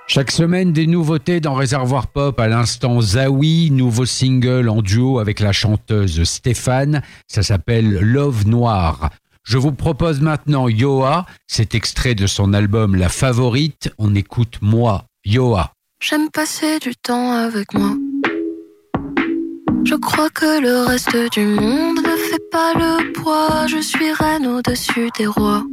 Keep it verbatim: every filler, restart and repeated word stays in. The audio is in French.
Chaque semaine, des nouveautés dans Réservoir Pop. À l'instant, Zawi, nouveau single en duo avec la chanteuse Stéphane. Ça s'appelle Love Noir. Je vous propose maintenant Yoa. C'est extrait de son album La Favorite. On écoute Moi, Yoa. J'aime passer du temps avec moi. Je crois que le reste du monde ne fait pas le poids. Je suis reine au-dessus des rois.